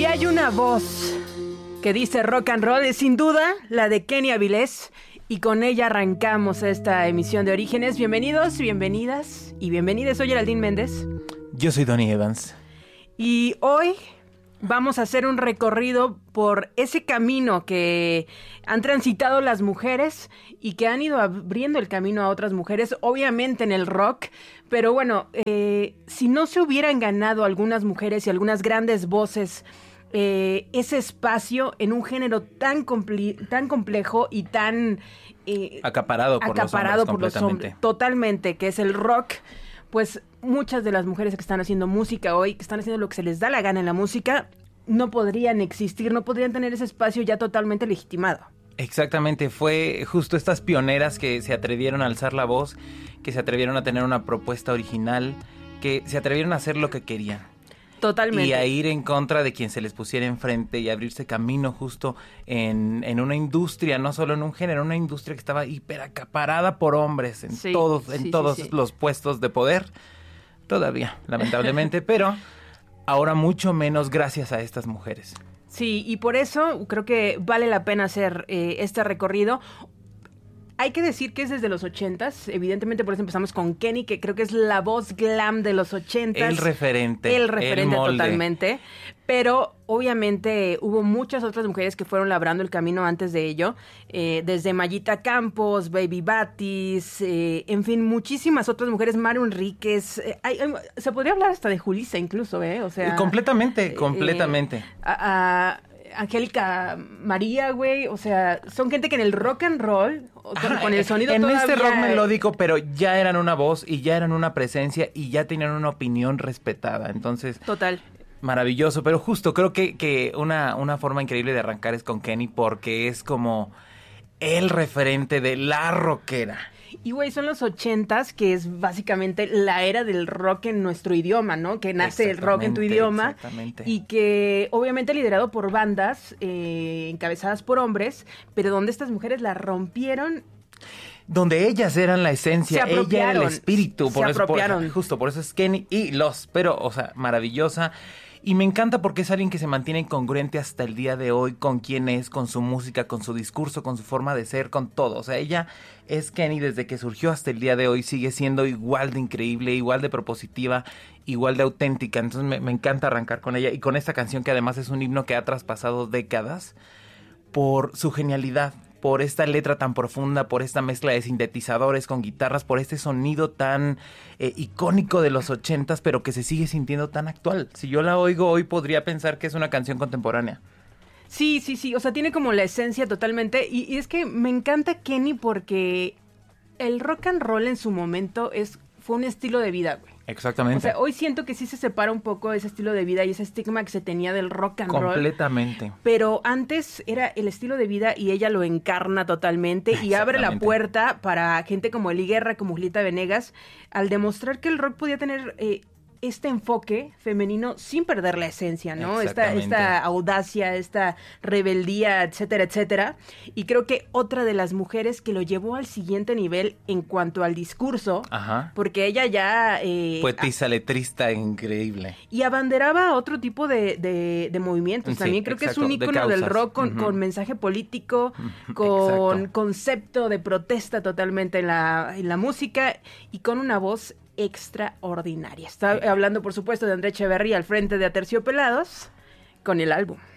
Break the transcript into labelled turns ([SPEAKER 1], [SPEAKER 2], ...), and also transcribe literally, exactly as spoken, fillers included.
[SPEAKER 1] hay una voz que dice rock and roll, es sin duda la de Kenny Avilés, y con ella arrancamos esta emisión de Orígenes. Bienvenidos, bienvenidas y bienvenidas. Soy Geraldine Méndez.
[SPEAKER 2] Yo soy Donny Evans.
[SPEAKER 1] Y hoy vamos a hacer un recorrido por ese camino que han transitado las mujeres y que han ido abriendo el camino a otras mujeres, obviamente en el rock. Pero bueno, eh, si no se hubieran ganado algunas mujeres y algunas grandes voces eh, ese espacio en un género tan, compli- tan complejo y tan... Eh,
[SPEAKER 2] acaparado por
[SPEAKER 1] acaparado
[SPEAKER 2] los hombres,
[SPEAKER 1] por los hombres, totalmente, que es el rock, pues muchas de las mujeres que están haciendo música hoy, que están haciendo lo que se les da la gana en la música, no podrían existir, no podrían tener ese espacio ya totalmente legitimado.
[SPEAKER 2] Exactamente, fue justo estas pioneras que se atrevieron a alzar la voz, que se atrevieron a tener una propuesta original, que se atrevieron a hacer lo que querían.
[SPEAKER 1] Totalmente.
[SPEAKER 2] Y a ir en contra de quien se les pusiera enfrente y abrirse camino justo en, en una industria, no solo en un género, una industria que estaba hiper acaparada por hombres en
[SPEAKER 1] sí,
[SPEAKER 2] todos, en
[SPEAKER 1] sí,
[SPEAKER 2] todos
[SPEAKER 1] sí, sí.
[SPEAKER 2] los puestos de poder, todavía, lamentablemente, pero ahora mucho menos gracias a estas mujeres.
[SPEAKER 1] Sí, y por eso creo que vale la pena hacer eh, este recorrido. Hay que decir que es desde los ochentas, evidentemente por eso empezamos con Kenny, que creo que es la voz glam de los ochentas.
[SPEAKER 2] El referente.
[SPEAKER 1] El referente
[SPEAKER 2] el molde.
[SPEAKER 1] Totalmente. Pero obviamente hubo muchas otras mujeres que fueron labrando el camino antes de ello. Eh, desde Mayita Campos, Baby Batis, eh, en fin, muchísimas otras mujeres. Maru Enríquez. Eh, hay, hay, se podría hablar hasta de Julissa incluso, ¿eh? O sea...
[SPEAKER 2] Completamente,
[SPEAKER 1] eh,
[SPEAKER 2] completamente.
[SPEAKER 1] A... a Angélica María, güey, o sea, son gente que en el rock and roll, con, con el sonido
[SPEAKER 2] en
[SPEAKER 1] todavía...
[SPEAKER 2] este rock melódico, pero ya eran una voz y ya eran una presencia y ya tenían una opinión respetada, entonces...
[SPEAKER 1] Total.
[SPEAKER 2] Maravilloso, pero justo creo que, que una, una forma increíble de arrancar es con Kenny porque es como el referente de la rockera.
[SPEAKER 1] Y güey, son los ochentas, que es básicamente la era del rock en nuestro idioma, ¿no? Que nace el rock en tu idioma.
[SPEAKER 2] Exactamente.
[SPEAKER 1] Y que obviamente liderado por bandas eh, encabezadas por hombres, pero donde estas mujeres la rompieron.
[SPEAKER 2] Donde ellas eran la esencia, ella era el espíritu.
[SPEAKER 1] Se
[SPEAKER 2] por eso,
[SPEAKER 1] apropiaron.
[SPEAKER 2] Por, justo, por eso es Kenny y los, pero, o sea, maravillosa. Y me encanta porque es alguien que se mantiene congruente hasta el día de hoy con quién es, con su música, con su discurso, con su forma de ser, con todo. O sea, ella es Kenny desde que surgió hasta el día de hoy, sigue siendo igual de increíble, igual de propositiva, igual de auténtica. Entonces me, me encanta arrancar con ella y con esta canción que además es un himno que ha traspasado décadas por su genialidad, por esta letra tan profunda, por esta mezcla de sintetizadores con guitarras, por este sonido tan eh, icónico de los ochentas, pero que se sigue sintiendo tan actual. Si yo la oigo hoy podría pensar que es una canción contemporánea.
[SPEAKER 1] Sí, sí, sí, o sea, tiene como la esencia totalmente, y, y es que me encanta Kenny porque el rock and roll en su momento es fue un estilo de vida, güey.
[SPEAKER 2] Exactamente.
[SPEAKER 1] O sea, hoy siento que sí se separa un poco ese estilo de vida y ese estigma que se tenía del rock and roll.
[SPEAKER 2] Completamente.
[SPEAKER 1] Pero antes era el estilo de vida y ella lo encarna totalmente y abre la puerta para gente como Eli Guerra, como Julieta Venegas, al demostrar que el rock podía tener eh, este enfoque femenino sin perder la esencia, ¿no? Esta, esta audacia, esta rebeldía, etcétera, etcétera. Y creo que otra de las mujeres que lo llevó al siguiente nivel en cuanto al discurso,
[SPEAKER 2] Ajá.
[SPEAKER 1] porque ella ya... Eh,
[SPEAKER 2] Poetisa, letrista, increíble.
[SPEAKER 1] Y abanderaba otro tipo de, de, de movimientos.
[SPEAKER 2] Sí,
[SPEAKER 1] también creo
[SPEAKER 2] exacto,
[SPEAKER 1] que es un ícono del rock con, uh-huh. con mensaje político, uh-huh. con exacto. concepto de protesta totalmente en la, en la música y con una voz extraordinaria. Está hablando, por supuesto, de Andrea Echeverría al frente de Aterciopelados con el álbum.